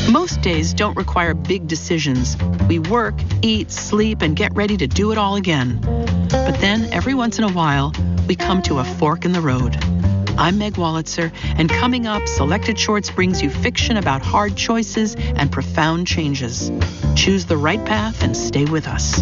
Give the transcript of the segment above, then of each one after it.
Most days don't require big decisions. We work, eat, sleep, and get ready to do it all again. But then, every once in a while, we come to a fork in the road. I'm Meg Wolitzer, and coming up, Selected Shorts brings you fiction about hard choices and profound changes. Choose the right path and stay with us.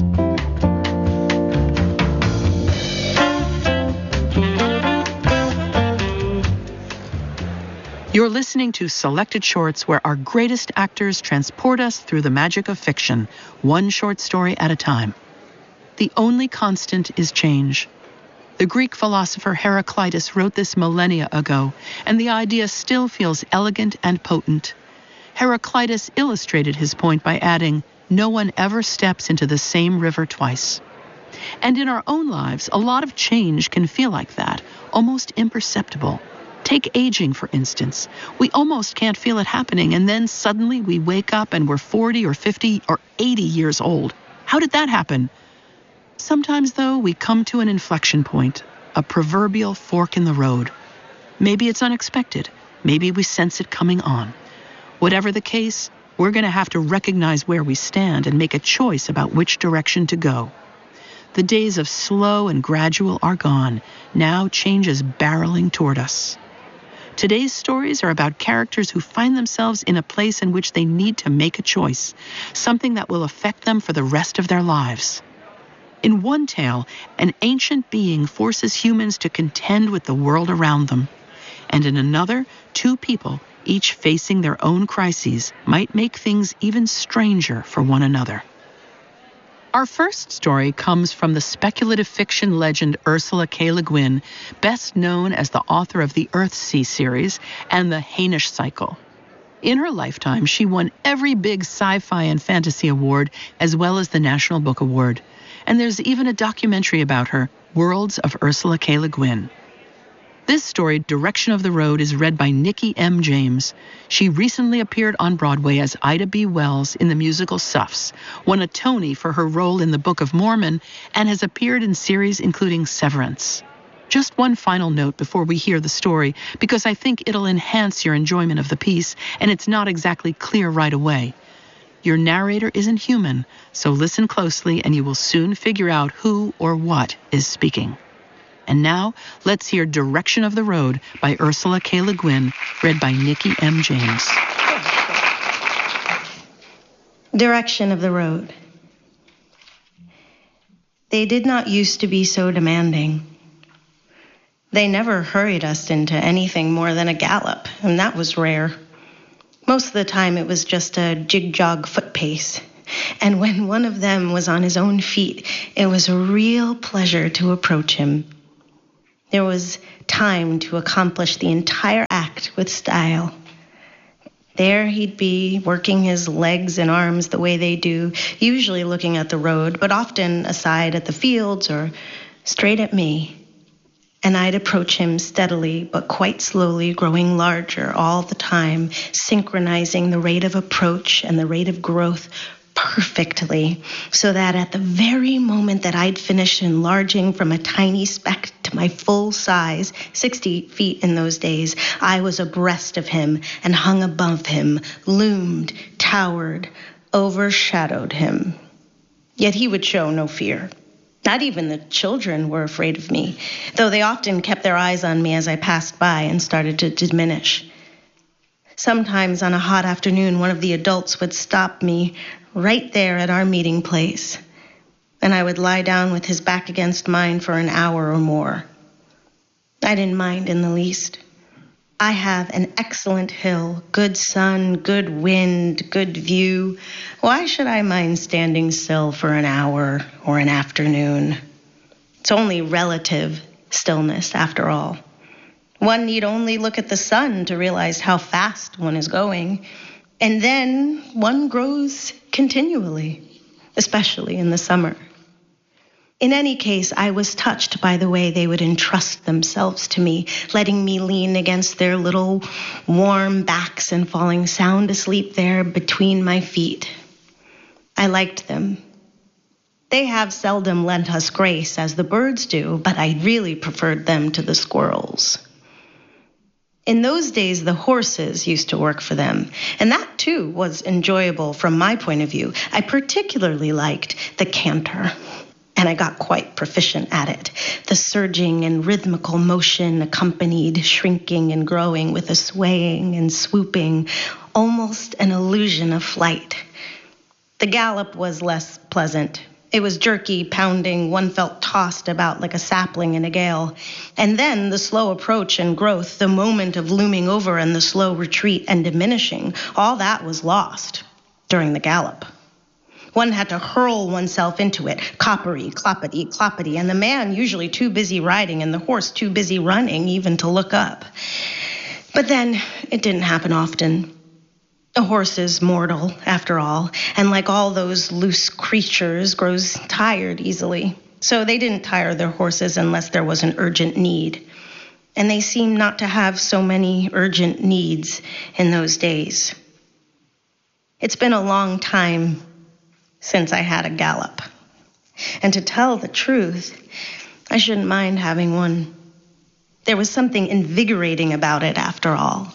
You're listening to Selected Shorts, where our greatest actors transport us through the magic of fiction, one short story at a time. The only constant is change. The Greek philosopher Heraclitus wrote this millennia ago, and the idea still feels elegant and potent. Heraclitus illustrated his point by adding, "No one ever steps into the same river twice." And in our own lives, a lot of change can feel like that, almost imperceptible. Take aging, for instance. We almost can't feel it happening, and then suddenly we wake up and we're 40 or 50 or 80 years old. How did that happen? Sometimes, though, we come to an inflection point, a proverbial fork in the road. Maybe it's unexpected. Maybe we sense it coming on. Whatever the case, we're going to have to recognize where we stand and make a choice about which direction to go. The days of slow and gradual are gone. Now change is barreling toward us. Today's stories are about characters who find themselves in a place in which they need to make a choice, something that will affect them for the rest of their lives. In one tale, an ancient being forces humans to contend with the world around them. And in another, two people, each facing their own crises, might make things even stranger for one another. Our first story comes from the speculative fiction legend Ursula K. Le Guin, best known as the author of the Earthsea series and the Hainish Cycle. In her lifetime, she won every big sci-fi and fantasy award, as well as the National Book Award. And there's even a documentary about her, Worlds of Ursula K. Le Guin. This story, Direction of the Road, is read by Nikki M. James. She recently appeared on Broadway as Ida B. Wells in the musical Suffs, won a Tony for her role in the Book of Mormon, and has appeared in series including Severance. Just one final note before we hear the story, because I think it'll enhance your enjoyment of the piece, and it's not exactly clear right away. Your narrator isn't human, so listen closely and you will soon figure out who or what is speaking. And now, let's hear Direction of the Road by Ursula K. Le Guin, read by Nikki M. James. Direction of the Road. They did not used to be so demanding. They never hurried us into anything more than a gallop, and that was rare. Most of the time, it was just a jig-jog foot pace. And when one of them was on his own feet, it was a real pleasure to approach him. There was time to accomplish the entire act with style. There he'd be, working his legs and arms the way they do, usually looking at the road, but often aside at the fields or straight at me. And I'd approach him steadily, but quite slowly, growing larger all the time, synchronizing the rate of approach and the rate of growth perfectly, so that at the very moment that I'd finished enlarging from a tiny speck to my full size, 60 feet in those days, I was abreast of him and hung above him, loomed, towered, overshadowed him. Yet he would show no fear. Not even the children were afraid of me, though they often kept their eyes on me as I passed by and started to diminish. Sometimes on a hot afternoon, one of the adults would stop me right there at our meeting place, and I would lie down with his back against mine for an hour or more. I didn't mind in the least. I have an excellent hill, good sun, good wind, good view. Why should I mind standing still for an hour or an afternoon? It's only relative stillness, after all. One need only look at the sun to realize how fast one is going, and then one grows continually, especially in the summer. In any case, I was touched by the way they would entrust themselves to me, letting me lean against their little warm backs and falling sound asleep there between my feet. I liked them. They have seldom lent us grace as the birds do, but I really preferred them to the squirrels. In those days, the horses used to work for them, and that too was enjoyable from my point of view. I particularly liked the canter, and I got quite proficient at it. The surging and rhythmical motion accompanied shrinking and growing with a swaying and swooping, almost an illusion of flight. The gallop was less pleasant. It was jerky, pounding, one felt tossed about like a sapling in a gale. And then the slow approach and growth, the moment of looming over and the slow retreat and diminishing, all that was lost during the gallop. One had to hurl oneself into it, coppery, cloppity, cloppity, and the man usually too busy riding and the horse too busy running even to look up. But then it didn't happen often. A horse is mortal, after all, and like all those loose creatures, grows tired easily. So they didn't tire their horses unless there was an urgent need. And they seemed not to have so many urgent needs in those days. It's been a long time since I had a gallop. And to tell the truth, I shouldn't mind having one. There was something invigorating about it, after all.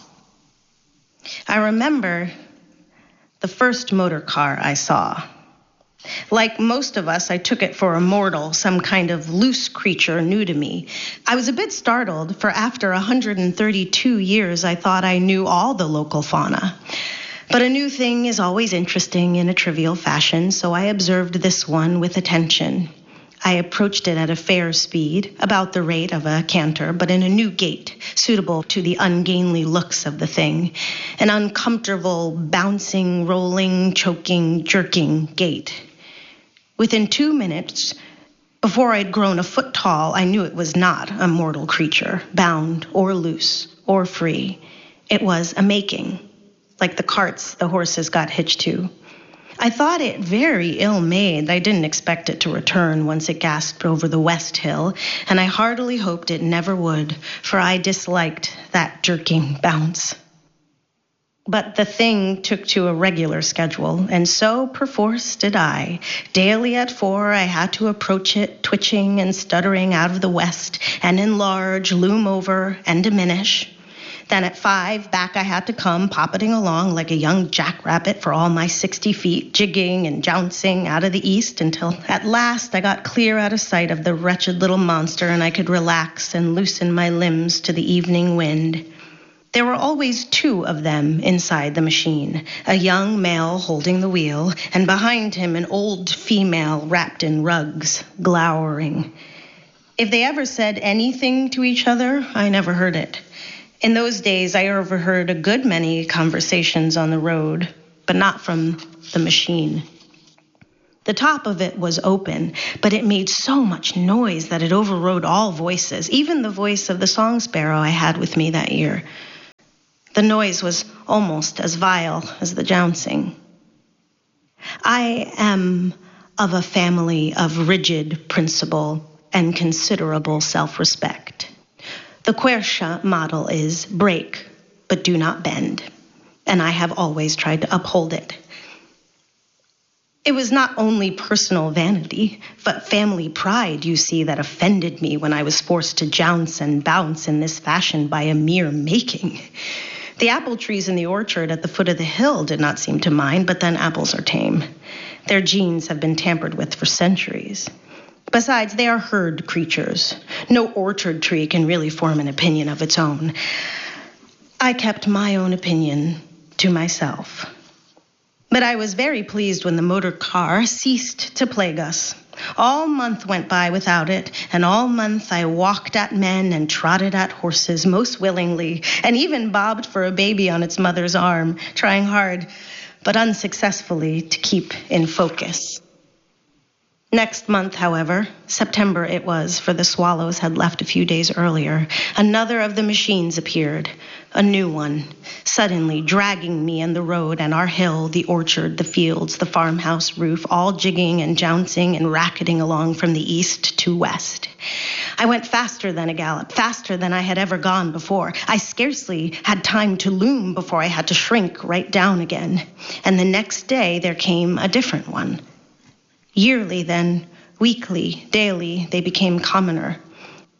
I remember the first motor car I saw. Like most of us, I took it for a mortal, some kind of loose creature new to me. I was a bit startled, for after 132 years, I thought I knew all the local fauna. But a new thing is always interesting in a trivial fashion, so I observed this one with attention. I approached it at a fair speed, about the rate of a canter, but in a new gait, suitable to the ungainly looks of the thing. An uncomfortable, bouncing, rolling, choking, jerking gait. Within 2 minutes, before I'd grown a foot tall, I knew it was not a mortal creature, bound or loose or free. It was a making, like the carts the horses got hitched to. I thought it very ill-made. I didn't expect it to return once it gasped over the West Hill, and I heartily hoped it never would, for I disliked that jerking bounce. But the thing took to a regular schedule, and so perforce did I. Daily at 4, I had to approach it, twitching and stuttering out of the west, and enlarge, loom over, and diminish. Then at 5, back I had to come, poppeting along like a young jackrabbit for all my 60 feet, jigging and jouncing out of the east until at last I got clear out of sight of the wretched little monster and I could relax and loosen my limbs to the evening wind. There were always 2 of them inside the machine, a young male holding the wheel, and behind him an old female wrapped in rugs, glowering. If they ever said anything to each other, I never heard it. In those days, I overheard a good many conversations on the road, but not from the machine. The top of it was open, but it made so much noise that it overrode all voices, even the voice of the song sparrow I had with me that year. The noise was almost as vile as the jouncing. I am of a family of rigid principle and considerable self-respect. The Quercia model is break, but do not bend, and I have always tried to uphold it. It was not only personal vanity, but family pride, you see, that offended me when I was forced to jounce and bounce in this fashion by a mere making. The apple trees in the orchard at the foot of the hill did not seem to mind, but then apples are tame. Their genes have been tampered with for centuries. Besides, they are herd creatures. No orchard tree can really form an opinion of its own. I kept my own opinion to myself. But I was very pleased when the motor car ceased to plague us. All month went by without it, and all month I walked at men and trotted at horses most willingly, and even bobbed for a baby on its mother's arm, trying hard, but unsuccessfully, to keep in focus. Next month, however, September it was, for the swallows had left a few days earlier, another of the machines appeared, a new one, suddenly dragging me in the road and our hill, the orchard, the fields, the farmhouse roof, all jigging and jouncing and racketing along from the east to west. I went faster than a gallop, faster than I had ever gone before. I scarcely had time to loom before I had to shrink right down again. And the next day there came a different one. Yearly then, weekly, daily, they became commoner.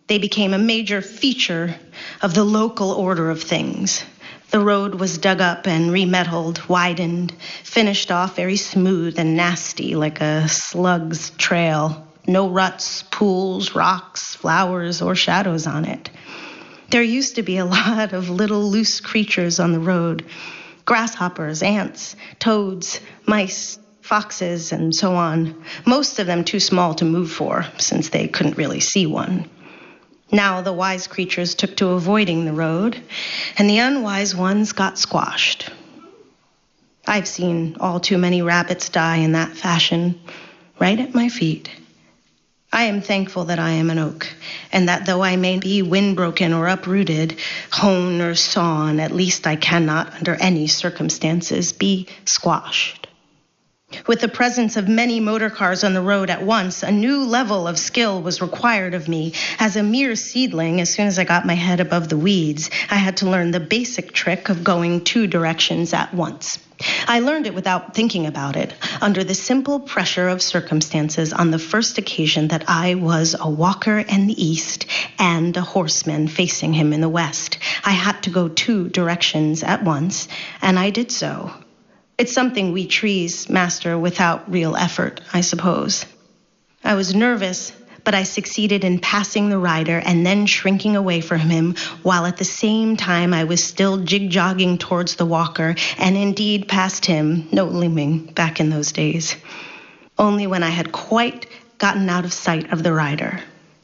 They became a major feature of the local order of things. The road was dug up and remetalled, widened, finished off very smooth and nasty like a slug's trail. No ruts, pools, rocks, flowers, or shadows on it. There used to be a lot of little loose creatures on the road. Grasshoppers, ants, toads, mice, foxes, and so on. Most of them too small to move for, since they couldn't really see one. Now the wise creatures took to avoiding the road, and the unwise ones got squashed. I've seen all too many rabbits die in that fashion, right at my feet. I am thankful that I am an oak, and that though I may be windbroken or uprooted, hewn or sawn, at least I cannot, under any circumstances, be squashed. With the presence of many motor cars on the road at once, a new level of skill was required of me. As a mere seedling, as soon as I got my head above the weeds, I had to learn the basic trick of going 2 directions at once. I learned it without thinking about it, under the simple pressure of circumstances on the first occasion that I was a walker in the east and a horseman facing him in the west. I had to go 2 directions at once, and I did so. It's something we trees master without real effort, I suppose. I was nervous, but I succeeded in passing the rider and then shrinking away from him, while at the same time I was still jig-jogging towards the walker, and indeed past him, no looming back in those days. Only when I had quite gotten out of sight of the rider.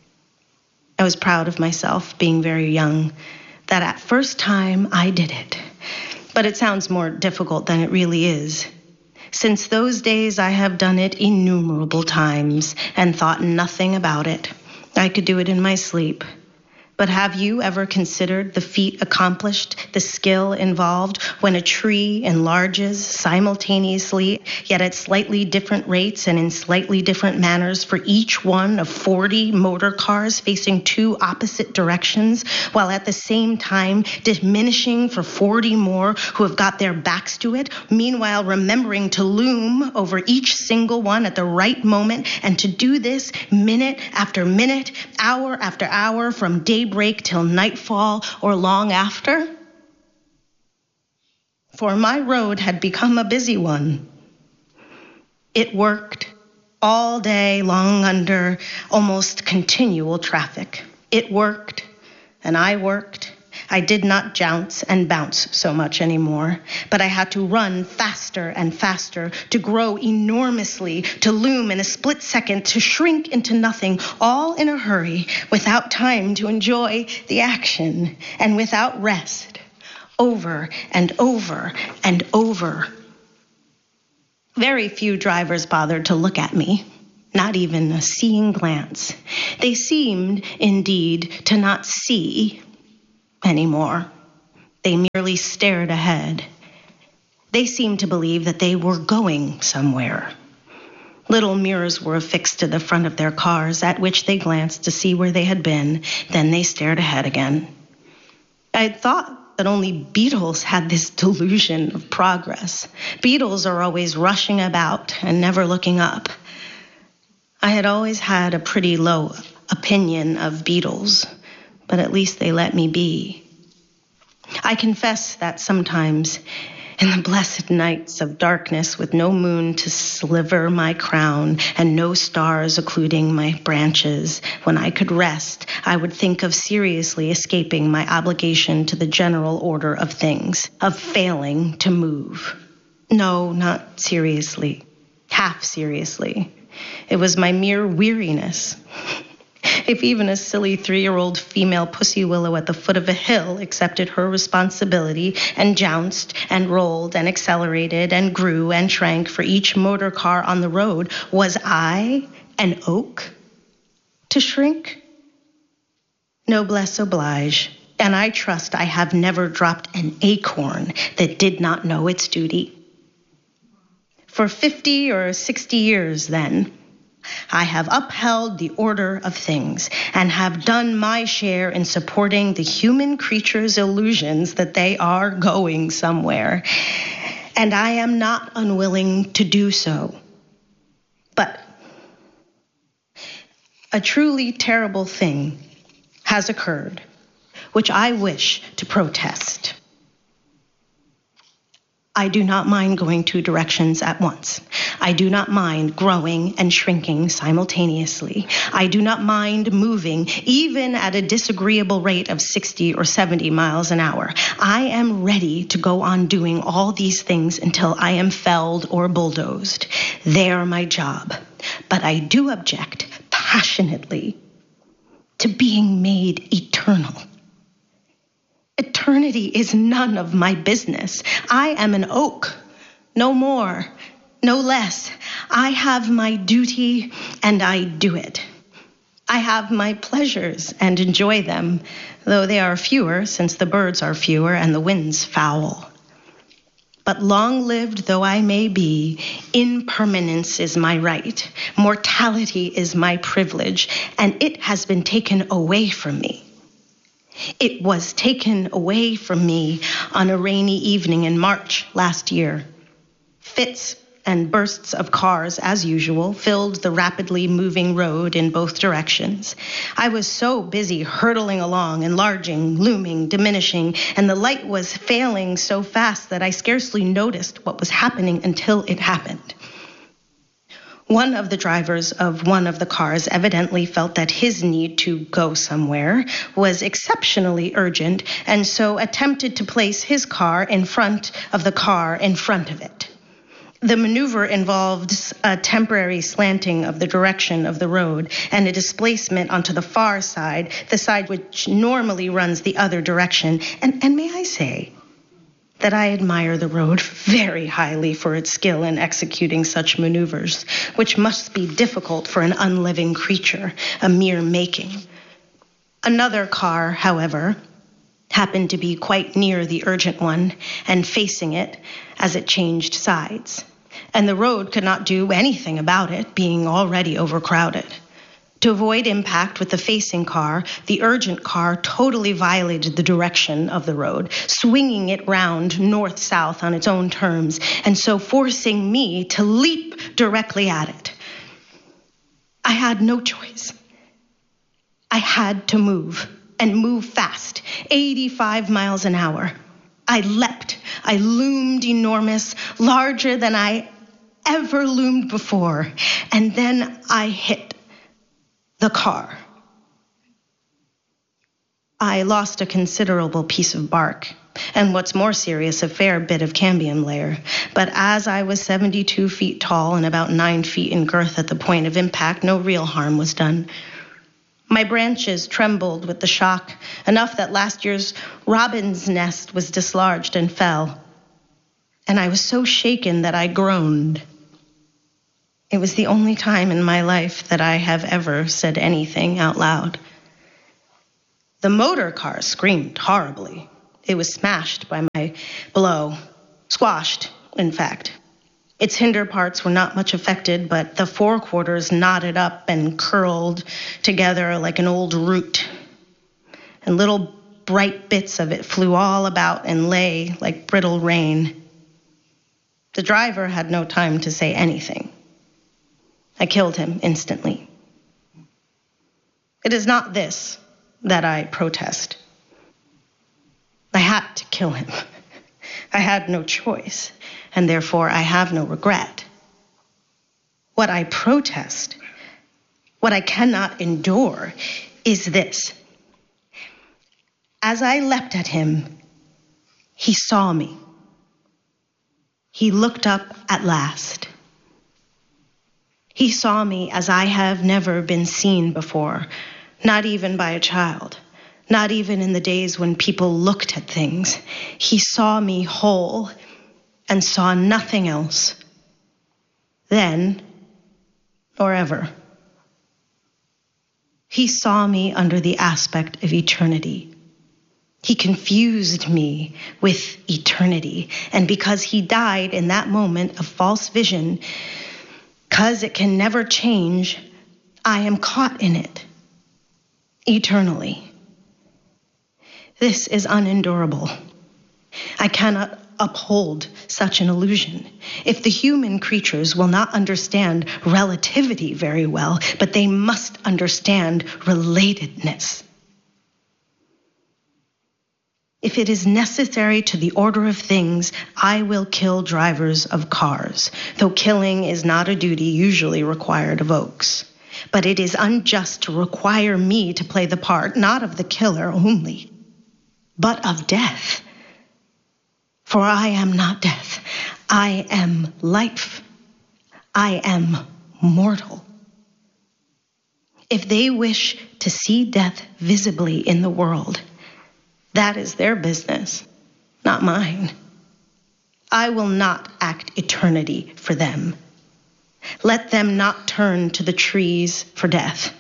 I was proud of myself, being very young, that at first time I did it. But it sounds more difficult than it really is. Since those days, I have done it innumerable times and thought nothing about it. I could do it in my sleep. But have you ever considered the feat accomplished, the skill involved when a tree enlarges simultaneously, yet at slightly different rates and in slightly different manners for each one of 40 motor cars facing 2 opposite directions, while at the same time diminishing for 40 more who have got their backs to it, meanwhile remembering to loom over each single one at the right moment, and to do this minute after minute, hour after hour, from daybreak till nightfall or long after? For my road had become a busy one. It worked all day long under almost continual traffic. It worked, and I worked. I did not jounce and bounce so much anymore, but I had to run faster and faster, to grow enormously, to loom in a split second, to shrink into nothing, all in a hurry, without time to enjoy the action, and without rest, over and over and over. Very few drivers bothered to look at me, not even a seeing glance. They seemed, indeed, to not see anymore. They merely stared ahead. They seemed to believe that they were going somewhere. Little mirrors were affixed to the front of their cars, at which they glanced to see where they had been. Then they stared ahead again. I had thought that only beetles had this delusion of progress. Beetles are always rushing about and never looking up. I had always had a pretty low opinion of beetles, but at least they let me be. I confess that sometimes, in the blessed nights of darkness with no moon to sliver my crown and no stars occluding my branches, when I could rest, I would think of seriously escaping my obligation to the general order of things, of failing to move. No, not seriously, half seriously. It was my mere weariness. If even a silly 3-year-old female pussy willow at the foot of a hill accepted her responsibility and jounced and rolled and accelerated and grew and shrank for each motor car on the road, was I, an oak, to shrink? Noblesse oblige, and I trust I have never dropped an acorn that did not know its duty. For 50 or 60 years, then, I have upheld the order of things and have done my share in supporting the human creature's illusions that they are going somewhere. And I am not unwilling to do so. But a truly terrible thing has occurred, which I wish to protest. I do not mind going two directions at once. I do not mind growing and shrinking simultaneously. I do not mind moving, even at a disagreeable rate of 60 or 70 miles an hour. I am ready to go on doing all these things until I am felled or bulldozed. They are my job. But I do object passionately to being made eternal. Eternity is none of my business. I am an oak, no more, no less. I have my duty and I do it. I have my pleasures and enjoy them, though they are fewer since the birds are fewer and the winds foul. But long-lived though I may be, impermanence is my right. Mortality is my privilege, and it has been taken away from me. It was taken away from me on a rainy evening in March last year. Fits and bursts of cars, as usual, filled the rapidly moving road in both directions. I was so busy hurtling along, enlarging, looming, diminishing, and the light was failing so fast that I scarcely noticed what was happening until it happened. One of the drivers of one of the cars evidently felt that his need to go somewhere was exceptionally urgent, and so attempted to place his car in front of the car in front of it. The maneuver involved a temporary slanting of the direction of the road and a displacement onto the far side, the side which normally runs the other direction. And may I say that I admire the road very highly for its skill in executing such maneuvers, which must be difficult for an unliving creature, a mere making. Another car, however, happened to be quite near the urgent one and facing it as it changed sides. And the road could not do anything about it, being already overcrowded. To avoid impact with the facing car, the urgent car totally violated the direction of the road, swinging it round north-south on its own terms, and so forcing me to leap directly at it. I had no choice. I had to move, and move fast, 85 miles an hour. I leapt. I loomed enormous, larger than I ever loomed before, and then I hit the car. I lost a considerable piece of bark, and what's more serious, a fair bit of cambium layer. But as I was 72 feet tall and about 9 feet in girth at the point of impact, no real harm was done. My branches trembled with the shock, enough that last year's robin's nest was dislodged and fell. And I was so shaken that I groaned. It was the only time in my life that I have ever said anything out loud. The motor car screamed horribly. It was smashed by my blow, squashed, in fact. Its hinder parts were not much affected, but the forequarters knotted up and curled together like an old root. And little bright bits of it flew all about and lay like brittle rain. The driver had no time to say anything. I killed him instantly. It is not this that I protest. I had to kill him. I had no choice, and therefore I have no regret. What I protest, what I cannot endure, is this. As I leapt at him, he saw me. He looked up at last. He saw me as I have never been seen before, not even by a child, not even in the days when people looked at things. He saw me whole and saw nothing else, then or ever. He saw me under the aspect of eternity. He confused me with eternity, and because he died in that moment of false vision, because it can never change, I am caught in it eternally. This is unendurable. I cannot uphold such an illusion. If the human creatures will not understand relativity very well, but they must understand relatedness. If it is necessary to the order of things, I will kill drivers of cars, though killing is not a duty usually required of Oakes. But it is unjust to require me to play the part, not of the killer only, but of death. For I am not death. I am life. I am mortal. If they wish to see death visibly in the world, that is their business, not mine. I will not act eternity for them. Let them not turn to the trees for death.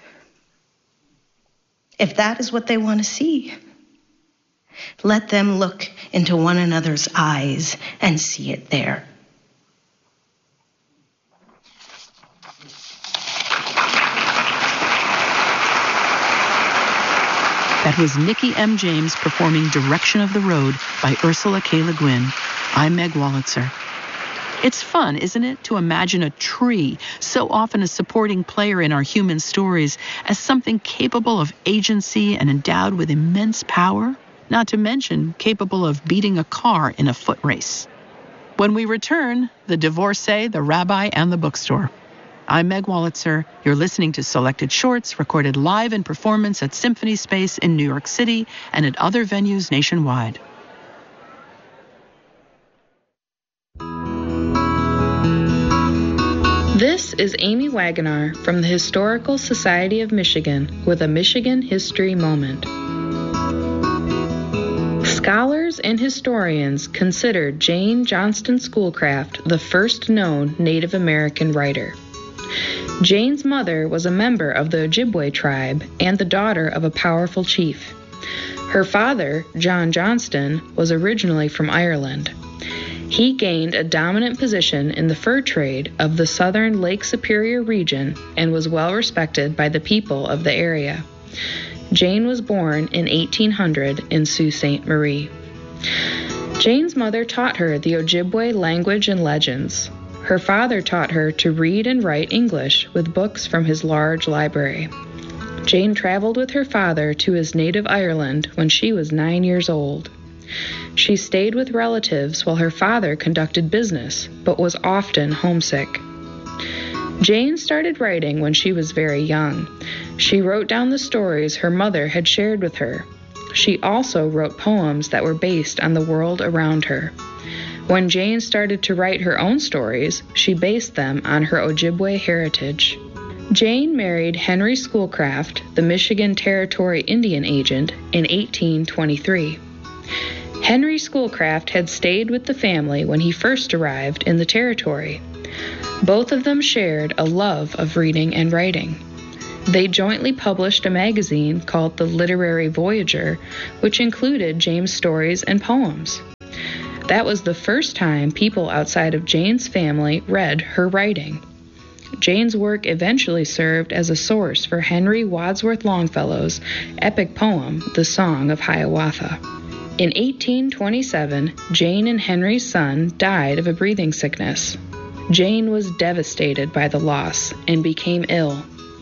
If that is what they want to see, let them look into one another's eyes and see it there. That was Nikki M. James performing Direction of the Road by Ursula K. Le Guin. I'm Meg Wolitzer. It's fun, isn't it, to imagine a tree, so often a supporting player in our human stories, as something capable of agency and endowed with immense power, not to mention capable of beating a car in a foot race. When we return, the divorcee, the rabbi, and the bookstore. I'm Meg Wolitzer. You're listening to Selected Shorts, recorded live in performance at Symphony Space in New York City and at other venues nationwide. This is Amy Wagoner from the Historical Society of Michigan with a Michigan History Moment. Scholars and historians consider Jane Johnston Schoolcraft the first known Native American writer. Jane's mother was a member of the Ojibwe tribe and the daughter of a powerful chief. Her father, John Johnston, was originally from Ireland. He gained a dominant position in the fur trade of the southern Lake Superior region and was well respected by the people of the area. Jane was born in 1800 in Sault Ste. Marie. Jane's mother taught her the Ojibwe language and legends. Her father taught her to read and write English with books from his large library. Jane traveled with her father to his native Ireland when she was 9 years old. She stayed with relatives while her father conducted business, but was often homesick. Jane started writing when she was very young. She wrote down the stories her mother had shared with her. She also wrote poems that were based on the world around her. When Jane started to write her own stories, she based them on her Ojibwe heritage. Jane married Henry Schoolcraft, the Michigan Territory Indian agent, in 1823. Henry Schoolcraft had stayed with the family when he first arrived in the territory. Both of them shared a love of reading and writing. They jointly published a magazine called The Literary Voyager, which included Jane's stories and poems. That was the first time people outside of Jane's family read her writing. Jane's work eventually served as a source for Henry Wadsworth Longfellow's epic poem, The Song of Hiawatha. In 1827, Jane and Henry's son died of a breathing sickness. Jane was devastated by the loss and became ill.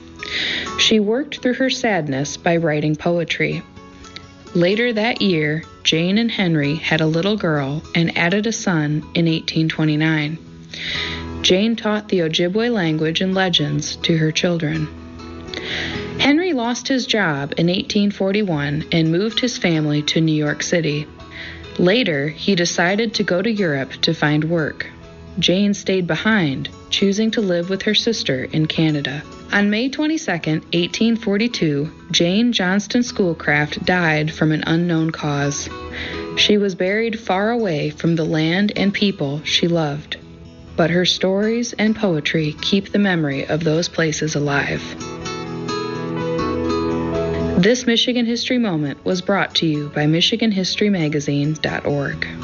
She worked through her sadness by writing poetry. Later that year, Jane and Henry had a little girl and added a son in 1829. Jane taught the Ojibwe language and legends to her children. Henry lost his job in 1841 and moved his family to New York City. Later, he decided to go to Europe to find work. Jane stayed behind, choosing to live with her sister in Canada. On May 22, 1842, Jane Johnston Schoolcraft died from an unknown cause. She was buried far away from the land and people she loved. But her stories and poetry keep the memory of those places alive. This Michigan History Moment was brought to you by MichiganHistoryMagazine.org.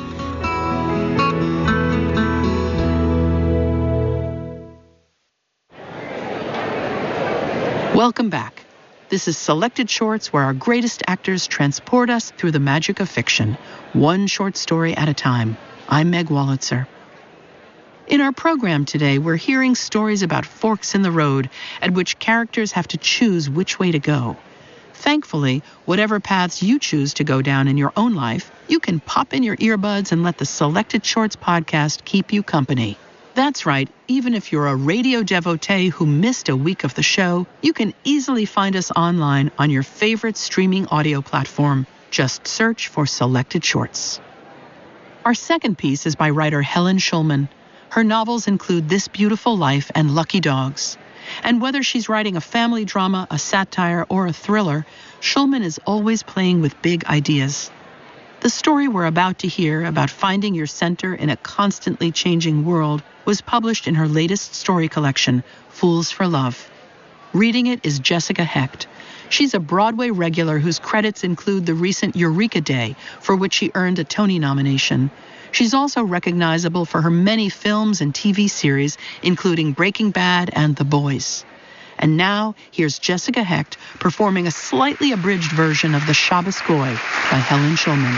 Welcome back. This is Selected Shorts, where our greatest actors transport us through the magic of fiction, one short story at a time. I'm Meg Wolitzer. In our program today, we're hearing stories about forks in the road at which characters have to choose which way to go. Thankfully, whatever paths you choose to go down in your own life, you can pop in your earbuds and let the Selected Shorts podcast keep you company. That's right, even if you're a radio devotee who missed a week of the show, you can easily find us online on your favorite streaming audio platform. Just search for Selected Shorts. Our second piece is by writer Helen Schulman. Her novels include This Beautiful Life and Lucky Dogs. And whether she's writing a family drama, a satire, or a thriller, Schulman is always playing with big ideas. The story we're about to hear about finding your center in a constantly changing world was published in her latest story collection, Fools for Love. Reading it is Jessica Hecht. She's a Broadway regular whose credits include the recent Eureka Day, for which she earned a Tony nomination. She's also recognizable for her many films and TV series, including Breaking Bad and The Boys. And now, here's Jessica Hecht performing a slightly abridged version of The Shabbos Goy by Helen Schulman.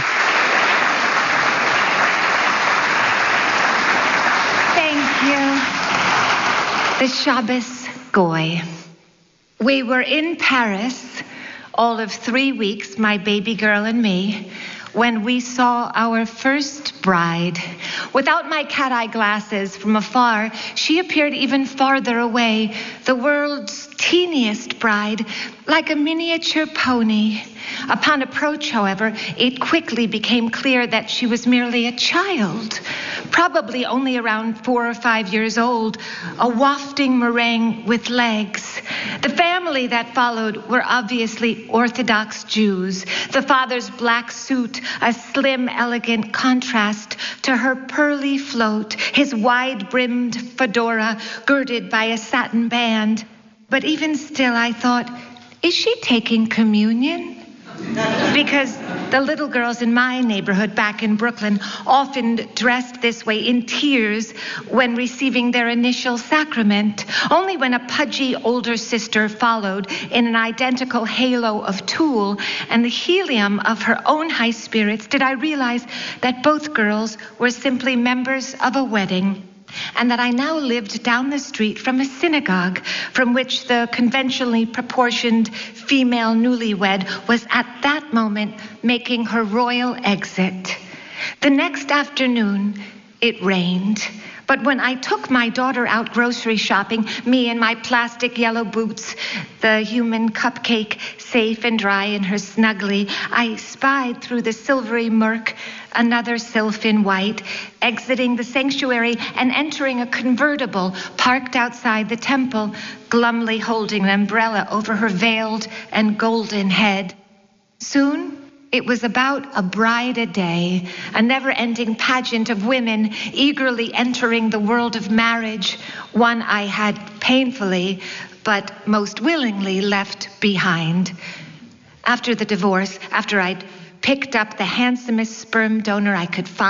Thank you. The Shabbos Goy. We were in Paris, all of 3 weeks, my baby girl and me, when we saw our first bride. Without my cat-eye glasses, from afar, she appeared even farther away, the world's teeniest bride, like a miniature pony. Upon approach, however, it quickly became clear that she was merely a child, probably only around 4 or 5 years old, a wafting meringue with legs. The family that followed were obviously Orthodox Jews. The father's black suit, a slim, elegant contrast to her pearly float, his wide-brimmed fedora girded by a satin band. But even still, I thought, is she taking communion? Because the little girls in my neighborhood back in Brooklyn often dressed this way in tears when receiving their initial sacrament. Only when a pudgy older sister followed in an identical halo of tulle and the helium of her own high spirits did I realize that both girls were simply members of a wedding, and that I now lived down the street from a synagogue from which the conventionally proportioned female newlywed was at that moment making her royal exit. The next afternoon, it rained. But when I took my daughter out grocery shopping, me in my plastic yellow boots, the human cupcake safe and dry in her snuggly, I spied through the silvery murk another sylph in white, exiting the sanctuary and entering a convertible parked outside the temple, glumly holding an umbrella over her veiled and golden head. Soon, it was about a bride a day, a never-ending pageant of women eagerly entering the world of marriage, one I had painfully, but most willingly left behind. After the divorce, after I'd picked up the handsomest sperm donor I could find,